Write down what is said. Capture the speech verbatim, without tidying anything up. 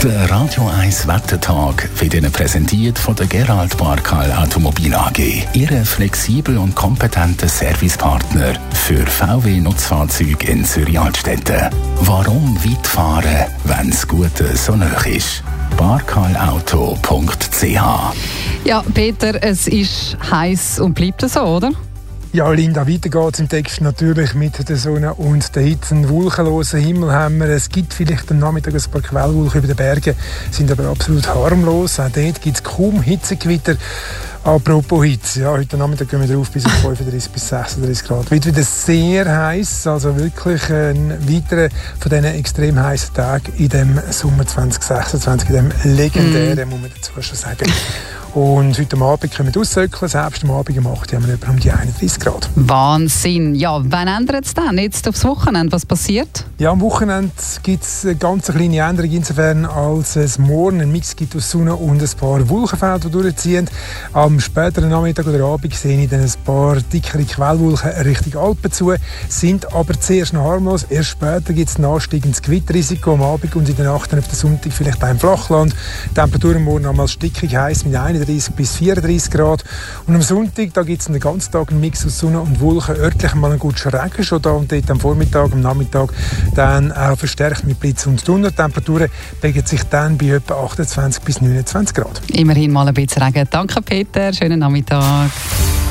Der Radio eins Wettertag wird Ihnen präsentiert von der Gerald Barkal Automobil A G. Ihre flexibel und kompetente Servicepartner für V W-Nutzfahrzeuge in Zürich-Altstetten. Warum weit fahren, wenn das Gute so nah ist? barkalauto punkt c h. Ja, Peter, es ist heiß und bleibt so, oder? Ja, Linda, weiter geht es im Text natürlich mit der Sonne und der Hitze. Einen wolkenlosen Himmel haben wir. Es gibt vielleicht am Nachmittag ein paar Quellwolken über den Bergen, sind aber absolut harmlos. Auch dort gibt es kaum Hitzegewitter. Apropos Hitze, ja, heute Nachmittag gehen wir drauf bis auf fünfunddreißig bis sechsunddreißig Grad. Wird wieder sehr heiß, also wirklich ein weiterer von diesen extrem heißen Tagen in dem Sommer zwanzig sechsundzwanzig, in dem legendären, mm. muss man dazu schon sagen. Und heute Abend können wir raussöckeln, selbst am Abend um acht haben wir etwa um die einunddreißig Grad. Wahnsinn! Ja, wann ändert es dann? Jetzt aufs Wochenende, was passiert? Ja, am Wochenende gibt es eine ganz kleine Änderung, insofern als es morgen einen Mix gibt aus Sonne und ein paar Wolkenfelder, die durchziehen. Am späteren Nachmittag oder Abend sehe ich dann ein paar dickere Quellwolken Richtung Alpen zu, sind aber zuerst noch harmlos. Erst später gibt es ein ansteigendes Gewitterrisiko am Abend und in der Nacht dann auf den Sonntag vielleicht auch im Flachland. Die Temperaturen morgen einmal stickig heiß mit einunddreißig bis vierunddreißig Grad. Und am Sonntag, da gibt es den ganzen Tag einen Mix aus Sonne und Wolken. Örtlich mal ein guter Regen schon da und dort am Vormittag, am Nachmittag dann auch verstärkt mit Blitz und Donner. Die Temperaturen bewegen sich dann bei etwa achtundzwanzig bis neunundzwanzig Grad. Immerhin mal ein bisschen Regen. Danke, Peter. Schönen Nachmittag.